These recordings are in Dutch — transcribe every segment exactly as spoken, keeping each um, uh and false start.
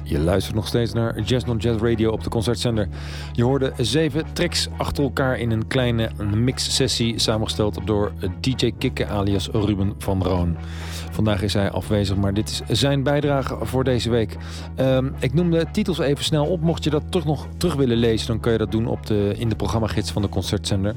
Je luistert nog steeds naar Jazz Non Jazz Radio op de Concertzender. Je hoorde zeven tracks achter elkaar in een kleine mix-sessie, samengesteld door D J Kikke alias Ruben van Roon. Vandaag is hij afwezig, maar dit is zijn bijdrage voor deze week. Um, ik noem de titels even snel op. Mocht je dat toch nog terug willen lezen, dan kan je dat doen op de, in de programmagids van de Concertzender.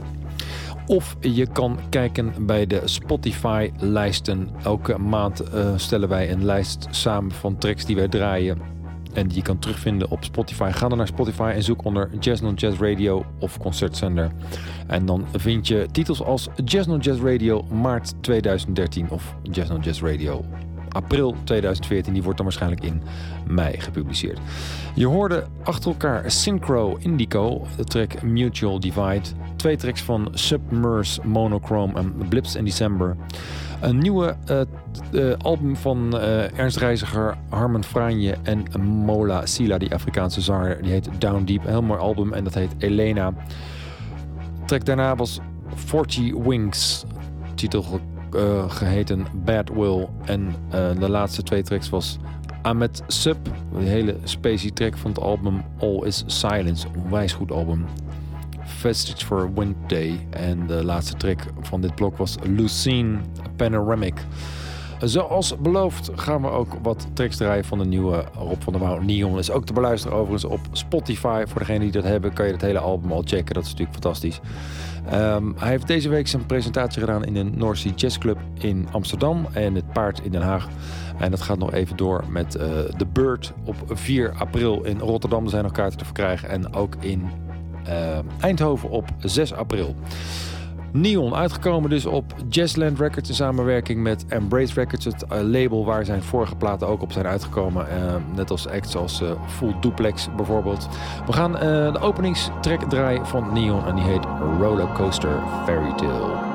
Of je kan kijken bij de Spotify-lijsten. Elke maand uh, stellen wij een lijst samen van tracks die wij draaien. En die je kan terugvinden op Spotify. Ga dan naar Spotify en zoek onder Jazz Non Jazz Radio of Concertzender. En dan vind je titels als Jazz Non Jazz Radio maart tweeduizend dertien of Jazz Non Jazz Radio april tweeduizend veertien. Die wordt dan waarschijnlijk in mei gepubliceerd. Je hoorde achter elkaar Synchro Indico, de track Mutual Divide. Twee tracks van Submerse, Monochrome en Blips in December. Een nieuwe uh, uh, album van uh, Ernst Reiziger, Harmen Franje en Mola Sila, die Afrikaanse zanger. Die heet Down Deep. Een heel mooi album en dat heet Elena. De track daarna was Forty Wings, titel uh, geheten Bad Will. En uh, de laatste twee tracks was Ahmed Sub, een hele specie track van het album All Is Silence. Een onwijs goed album. Vestige for Wind Day. En de laatste track van dit blok was Lucine Panoramic. Zoals beloofd gaan we ook wat tracks draaien van de nieuwe Rob van der Wouw. Neon is ook te beluisteren overigens op Spotify. Voor degenen die dat hebben kan je het hele album al checken. Dat is natuurlijk fantastisch. Um, hij heeft deze week zijn presentatie gedaan in de North Sea Jazz Club in Amsterdam. En het Paard in Den Haag. En dat gaat nog even door met uh, The Bird op vier april in Rotterdam. Er zijn nog kaarten te verkrijgen. En ook in Uh, Eindhoven op zes april. Neon, uitgekomen dus op Jazzland Records in samenwerking met Embrace Records, het uh, label waar zijn vorige platen ook op zijn uitgekomen. Uh, net als acts als uh, Full Duplex bijvoorbeeld. We gaan uh, de openingstrack draaien van Neon en die heet Rollercoaster Fairy Tale.